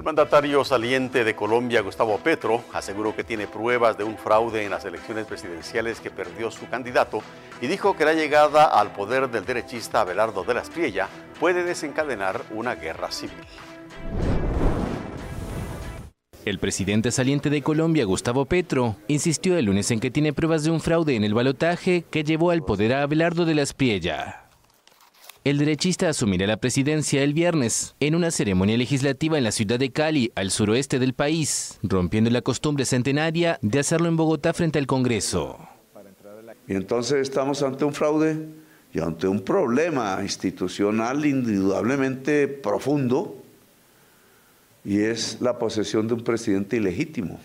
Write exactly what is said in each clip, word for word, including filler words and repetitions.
El mandatario saliente de Colombia, Gustavo Petro, aseguró que tiene pruebas de un fraude en las elecciones presidenciales que perdió su candidato y dijo que la llegada al poder del derechista Abelardo de la Espriella puede desencadenar una guerra civil. El presidente saliente de Colombia, Gustavo Petro, insistió el lunes en que tiene pruebas de un fraude en el balotaje que llevó al poder a Abelardo de la Espriella. El derechista asumirá la presidencia el viernes en una ceremonia legislativa en la ciudad de Cali, al suroeste del país, rompiendo la costumbre centenaria de hacerlo en Bogotá frente al Congreso. Y entonces estamos ante un fraude y ante un problema institucional indudablemente profundo, y es la posesión de un presidente ilegítimo,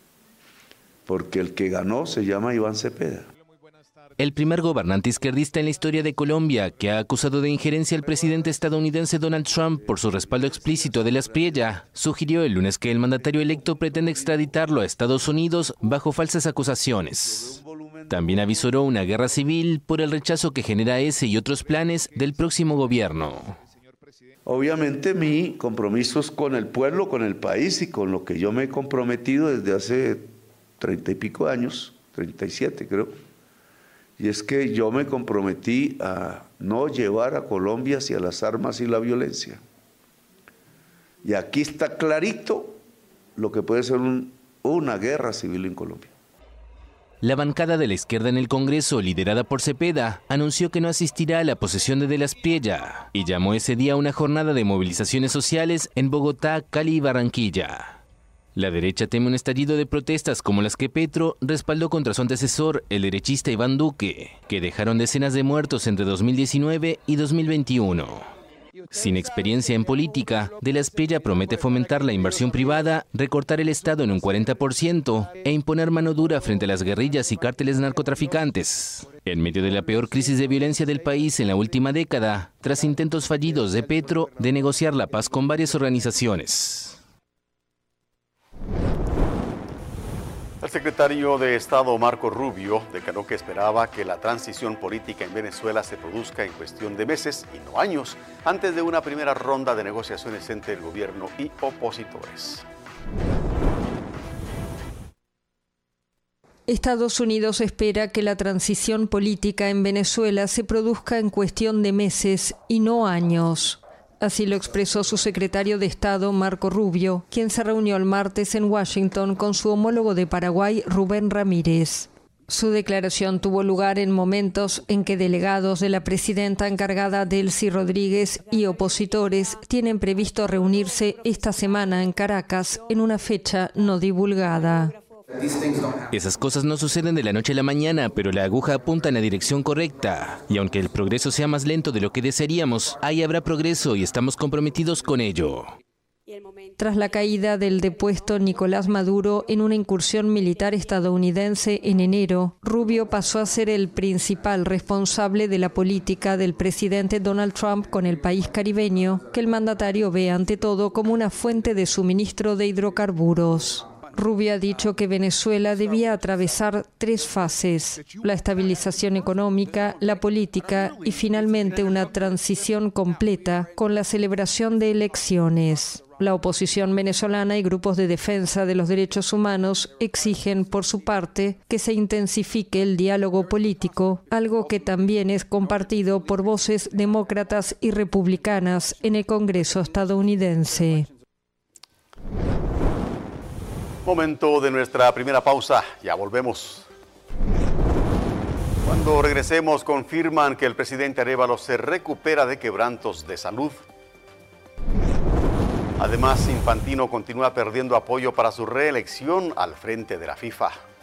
porque el que ganó se llama Iván Cepeda. El primer gobernante izquierdista en la historia de Colombia que ha acusado de injerencia al presidente estadounidense Donald Trump por su respaldo explícito de la Espriella, sugirió el lunes que el mandatario electo pretende extraditarlo a Estados Unidos bajo falsas acusaciones. También avisoró una guerra civil por el rechazo que genera ese y otros planes del próximo gobierno. Obviamente mi compromiso es con el pueblo, con el país y con lo que yo me he comprometido desde hace treinta y pico años, treinta y siete creo. Y es que yo me comprometí a no llevar a Colombia hacia las armas y la violencia. Y aquí está clarito lo que puede ser un, una guerra civil en Colombia. La bancada de la izquierda en el Congreso, liderada por Cepeda, anunció que no asistirá a la posesión de De la Espriella y llamó ese día a una jornada de movilizaciones sociales en Bogotá, Cali y Barranquilla. La derecha teme un estallido de protestas como las que Petro respaldó contra su antecesor, el derechista Iván Duque, que dejaron decenas de muertos entre dos mil diecinueve y dos mil veintiuno. Sin experiencia en política, De la Espriella promete fomentar la inversión privada, recortar el Estado en un cuarenta por ciento e imponer mano dura frente a las guerrillas y cárteles narcotraficantes. En medio de la peor crisis de violencia del país en la última década, tras intentos fallidos de Petro de negociar la paz con varias organizaciones. El secretario de Estado Marco Rubio declaró que esperaba que la transición política en Venezuela se produzca en cuestión de meses y no años, antes de una primera ronda de negociaciones entre el gobierno y opositores. Estados Unidos espera que la transición política en Venezuela se produzca en cuestión de meses y no años. Así lo expresó su secretario de Estado, Marco Rubio, quien se reunió el martes en Washington con su homólogo de Paraguay, Rubén Ramírez. Su declaración tuvo lugar en momentos en que delegados de la presidenta encargada Delcy Rodríguez y opositores tienen previsto reunirse esta semana en Caracas en una fecha no divulgada. Esas cosas no suceden de la noche a la mañana, pero la aguja apunta en la dirección correcta. Y aunque el progreso sea más lento de lo que desearíamos, ahí habrá progreso y estamos comprometidos con ello. Tras la caída del depuesto Nicolás Maduro en una incursión militar estadounidense en enero, Rubio pasó a ser el principal responsable de la política del presidente Donald Trump con el país caribeño, que el mandatario ve ante todo como una fuente de suministro de hidrocarburos. Rubio ha dicho que Venezuela debía atravesar tres fases: la estabilización económica, la política y finalmente una transición completa con la celebración de elecciones. La oposición venezolana y grupos de defensa de los derechos humanos exigen, por su parte, que se intensifique el diálogo político, algo que también es compartido por voces demócratas y republicanas en el Congreso estadounidense. Momento de nuestra primera pausa, ya volvemos. Cuando regresemos, confirman que el presidente Arévalo se recupera de quebrantos de salud. Además, Infantino continúa perdiendo apoyo para su reelección al frente de la FIFA.